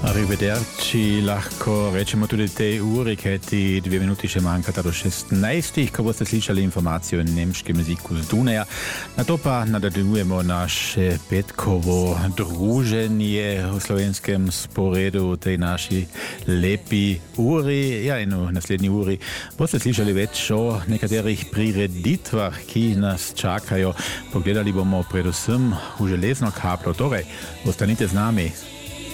Arrivederci, lahko rečemo tudi tej uri, kajti 2 minuti še manjkata do 16, ko boste slišali informacijo o nemškem jeziku z Dunaja. Na to pa nadaljujemo naše petkovo druženje v slovenskem sporedu v tej naši lepi uri. Ja, in v naslednji uri boste slišali več o nekaterih prireditvah, ki nas čakajo. Pogledali bomo predvsem v železno kaplo, torej ostanite z nami.